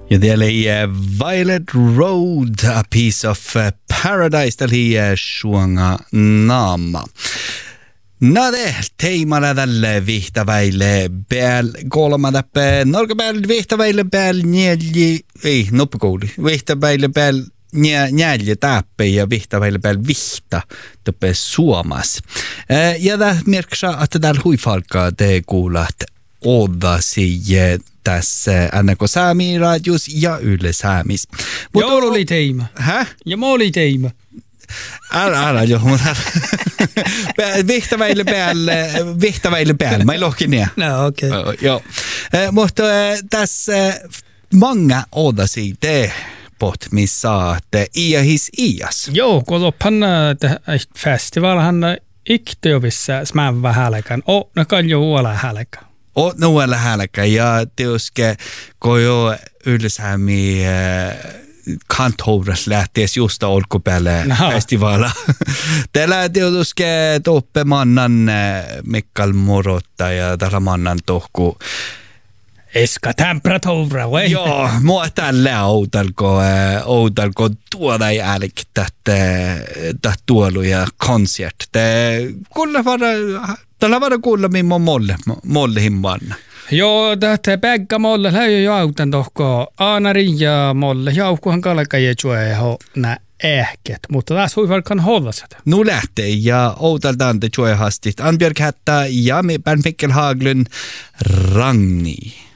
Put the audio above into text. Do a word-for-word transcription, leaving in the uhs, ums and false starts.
Ja siellä oli Violet Road, A Piece of Paradise, tällä oli suonga naama. No det, teimalla tälle vihtaväille pääl kolmadappe, norkapäil vihtaväille pääl neljä, ei, noppukouli, vihtaväille pääl neljä täppe ja vihtaväille pääl vihta täppe suomas. Ja tämä merkkaa, että täällä huifalkaa te kuulat odasi tässä N K Sami radios ja Yle Samis. Joo, oli teima. Häh? Ja mä oli teima. Älä, älä jo, mutta vihtaväille päälle, vihtaväille päälle, mä ei lohkin niin. No, okei. Okay. Joo, mutta tässä många odasi te pot, missä te iahis ias. Joo, kun loppan festivalhan Iktövissa smävä hälkän. O, no kan jo uola hälkän. O, no uola hälkän, ja teoske kojo Ylsäämi kantovras lähties just olkupäälle festivaala. Täällä teotuske toppe mannan Mikkal Morotta ja täällä mannan tohku Eska temperatuura, vai? Joo, mua tällä outalko, outalko tuoda jälkeen tätä tuolu ja konsert. Kuulla vara, tällä vara kuulla minun molle, molle himmanna. Joo, tätä pägga molle läjö jo autan tohko aanari ja molle jaukuhan kalka ja juo nä ehket, mutta taas huivalkan hollaset. Nu lähtee ja outaltaan te juo hastit. Anbjörg Hätta ja Bernt Mikkel Haglund Ragni.